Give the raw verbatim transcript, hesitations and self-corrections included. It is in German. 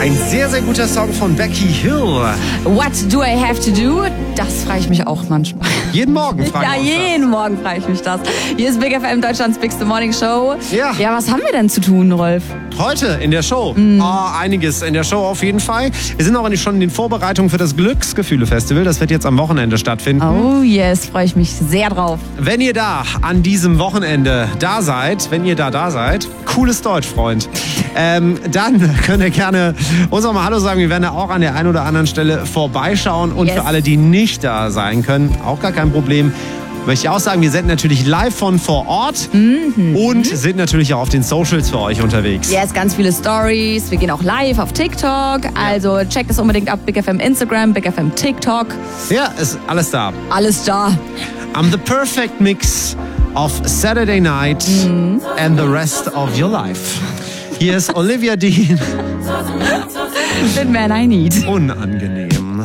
Ein sehr, sehr guter Song von Becky Hill. What do I have to do? Das frage ich mich auch manchmal. Jeden Morgen fragen Ja, wir uns jeden das. Morgen frage ich mich das. Hier ist Big F M, Deutschlands Bigste Morning Show. Ja. Ja, was haben wir denn zu tun, Rolf? Heute in der Show. Mhm. Oh, einiges in der Show auf jeden Fall. Wir sind auch schon in den Vorbereitungen für das Glücksgefühle-Festival. Das wird jetzt am Wochenende stattfinden. Oh yes, freue ich mich sehr drauf. Wenn ihr da an diesem Wochenende da seid, wenn ihr da da seid, cooles Deutsch, Freund, ähm, dann könnt ihr gerne uns auch mal Hallo sagen. Wir werden da auch an der einen oder anderen Stelle vorbeischauen. Und Yes. für alle, die nicht da sein können, auch gar kein Problem. Möchte ich auch sagen, wir sind natürlich live von vor Ort Mhm. und sind natürlich auch auf den Socials für euch unterwegs. Yes, ganz viele Stories. Wir gehen auch live auf TikTok. Also checkt das unbedingt ab. Big F M Instagram, Big F M TikTok. Ja, ist alles da. Alles da. I'm the perfect mix of Saturday night and the rest of your life. Hier ist Olivia Dean. The man I need. Unangenehm.